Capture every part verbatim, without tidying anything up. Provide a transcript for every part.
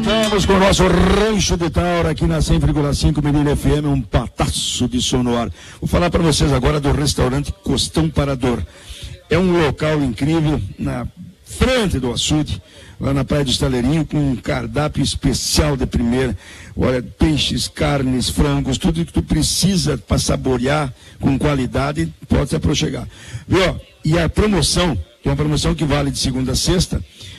voltamos com o nosso Rancho de Taura aqui na cem vírgula cinco Menina F M, um pataço de sonoro. Vou falar para vocês agora do restaurante Costão Parador. É um local incrível na frente do açude, lá na Praia do Estaleirinho, com um cardápio especial de primeira. Olha, peixes, carnes, frangos, tudo que tu precisa para saborear com qualidade, pode se aproximar. Viu? E a promoção, que é uma promoção que vale de segunda a sexta,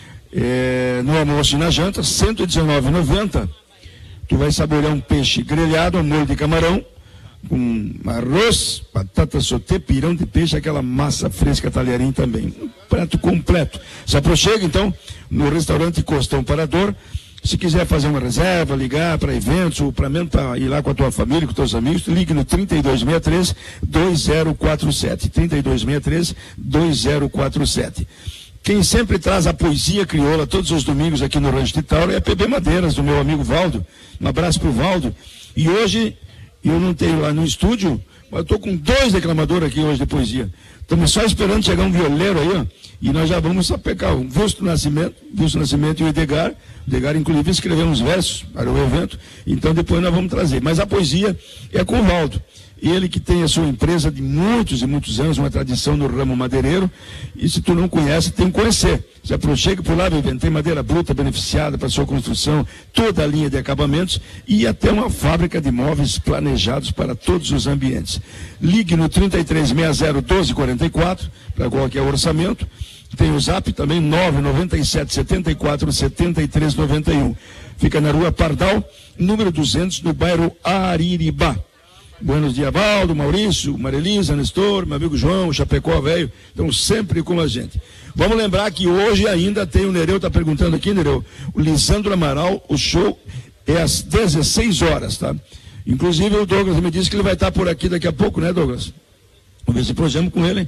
É, no almoço e na janta, cento e dezenove reais e noventa centavos. Tu vai saborear um peixe grelhado, molho de camarão, com arroz, batata sauté, pirão de peixe, aquela massa fresca talharim também. Um prato completo. Se aproxima, então, no restaurante Costão Parador. Se quiser fazer uma reserva, ligar para eventos, ou para mesmo para ir lá com a tua família, com os teus amigos, ligue no trinta e dois sessenta e três, dois zero quatro sete. trinta e dois sessenta e três, dois zero quatro sete. Quem sempre traz a poesia crioula todos os domingos aqui no Rancho de Taura é a P B Madeiras, do meu amigo Valdo. Um abraço para o Valdo. E hoje, eu não tenho lá no estúdio, mas eu estou com dois declamadores aqui hoje de poesia. Estamos só esperando chegar um violeiro aí, ó, e nós já vamos sapecar o Wilson Nascimento, Wilson Nascimento e o Edgar. O Edgar, inclusive, escreveu uns versos para o evento, então depois nós vamos trazer. Mas a poesia é com o Valdo. Ele que tem a sua empresa de muitos e muitos anos, uma tradição no ramo madeireiro, e se tu não conhece, tem que conhecer. Se aproxima por lá, tem madeira bruta beneficiada para sua construção, toda a linha de acabamentos e até uma fábrica de móveis planejados para todos os ambientes. Ligue no trinta e três sessenta, doze quarenta e quatro para qualquer orçamento. Tem o zap também, nove nove sete, setenta e quatro, setenta e três noventa e um. Fica na rua Pardal, número duzentos, no bairro Ariribá. Buenos dias, Valdo, Maurício, Marilisa, Nestor, meu amigo João, Chapecó, velho, estão sempre com a gente. Vamos lembrar que hoje ainda tem o Nereu, está perguntando aqui, Nereu, o Lisandro Amaral, o show é às dezesseis horas, tá? Inclusive o Douglas me disse que ele vai estar por aqui daqui a pouco, né, Douglas? Vamos ver se prosseguimos com ele.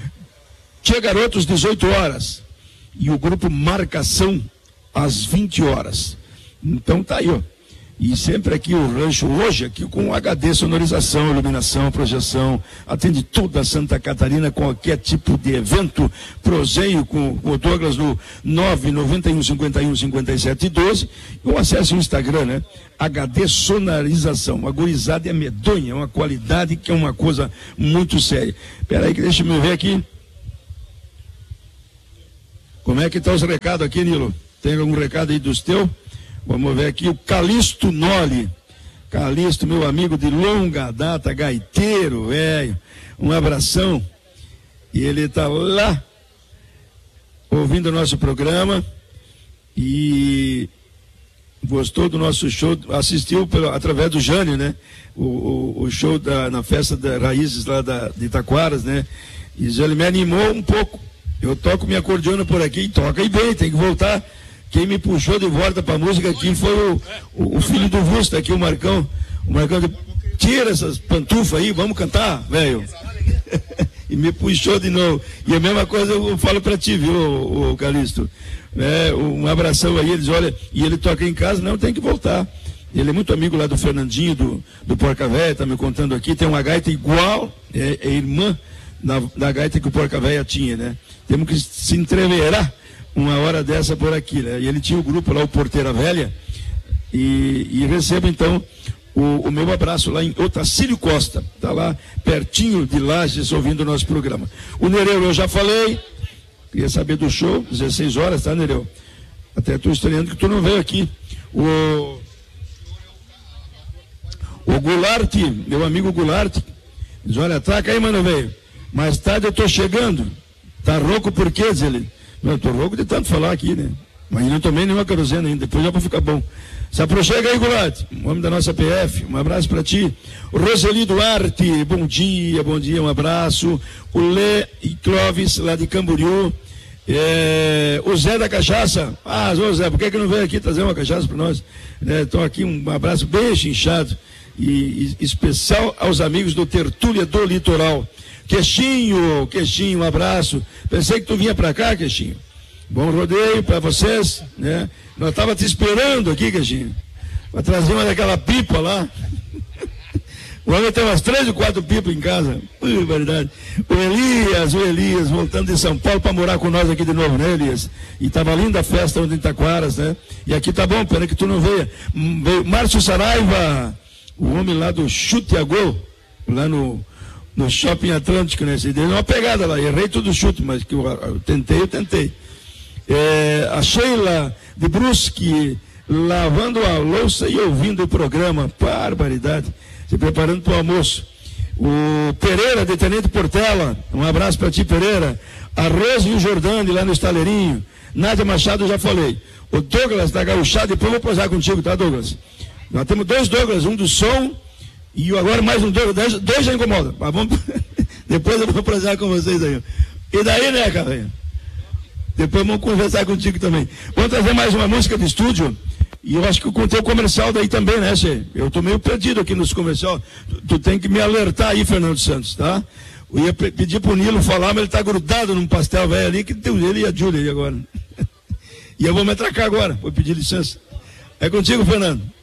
Tia Garotos, dezoito horas. E o grupo Marcação, às vinte horas. Então tá aí, ó. E sempre aqui o rancho, hoje aqui com H D, sonorização, iluminação, projeção, atende toda Santa Catarina, qualquer tipo de evento. Proseio com, com o Douglas no nove nove um, cinco um, cinco sete um dois, ou acesse o Instagram, né? H D Sonorização. A gurizada é medonha, é uma qualidade que é uma coisa muito séria. Espera aí que deixa eu ver aqui. Como é que tá os recados aqui, Nilo? Tem algum recado aí dos teus? Vamos ver aqui o Calixto Noli. Calixto, meu amigo de longa data, gaiteiro, velho. Um abração. E ele está lá, ouvindo o nosso programa. E gostou do nosso show, assistiu pelo, através do Jânio, né? O, o, o show da, na festa da Raízes lá da, de Itaquaras, né? E ele me animou um pouco. Eu toco minha acordeona por aqui e toca e bem, tem que voltar. Quem me puxou de volta para a música aqui foi o, o, o filho do Vusta aqui, o Marcão. O Marcão, de, tira essas pantufas aí, vamos cantar, velho. E me puxou de novo. E a mesma coisa eu falo para ti, viu, o, o Calixto? É, um abração aí, eles olham, e ele toca em casa, não, tem que voltar. Ele é muito amigo lá do Fernandinho, do, do Porca Véia, tá me contando aqui, tem uma gaita igual, é, é irmã da, da gaita que o Porca Véia tinha, né? Temos que se entreverar uma hora dessa por aqui, né? E ele tinha o grupo lá, o Porteira Velha, e, e recebo então o, o meu abraço lá em Otacílio Costa, tá lá pertinho de Lages, ouvindo o nosso programa. O Nereu eu já falei, queria saber do show, dezesseis horas, tá, Nereu? Até estou estranhando que tu não veio aqui. O, o Goulart, meu amigo Goulart, diz, olha, traca aí, mano, velho, mais tarde eu tô chegando, tá rouco por quê, diz ele? Não, eu tô louco de tanto falar aqui, né? Mas não tomei nenhuma querosene ainda, depois já vai ficar bom. Se aproxega aí, Goulart, um homem da nossa P F, um abraço para ti. O Roseli Duarte, bom dia, bom dia, um abraço. O Lê e Clóvis, lá de Camboriú. É, o Zé da Cachaça, ah, ô Zé, por que que não veio aqui trazer uma cachaça para nós? Estou é, aqui, um abraço bem chinchado e, e especial aos amigos do Tertúlia do Litoral. Queixinho, Queixinho, um abraço. Pensei que tu vinha para cá, Queixinho. Bom rodeio para vocês, né? Nós estava te esperando aqui, Queixinho, para trazer uma daquela pipa lá. O homem tem umas três ou quatro pipas em casa. Ui, verdade. O Elias, o Elias, voltando de São Paulo para morar com nós aqui de novo, né, Elias? E tava linda a festa ontem em Taquaras, né? E aqui tá bom, pena que tu não veio. Veio Márcio Saraiva, o homem lá do Chute a Gol, lá no, no Shopping Atlântico, né? Deu uma pegada lá, errei todo o chute, mas que eu, eu tentei, eu tentei. É, a Sheila de Brusque, lavando a louça e ouvindo o programa. Barbaridade. Se preparando para o almoço. O Pereira, de Tenente Portela, um abraço para ti, Pereira. A Rose e o Jordani, lá no Estaleirinho. Nádia Machado, eu já falei. O Douglas da Gauchada, depois eu vou posar contigo, tá, Douglas? Nós temos dois Douglas, um do som e agora mais um Douglas. Dois já incomodam. Mas vamos... depois eu vou posar com vocês aí. E daí, né, cara? Depois vamos conversar contigo também. Vamos trazer mais uma música de estúdio. E eu acho que o teu comercial daí também, né, Che? Eu tô meio perdido aqui nos comercial. Tu, tu tem que me alertar aí, Fernando Santos, tá? Eu ia pedir pro Nilo falar, mas ele tá grudado num pastel velho ali, que tem ele e a Júlia aí agora. E eu vou me atracar agora, vou pedir licença. É contigo, Fernando.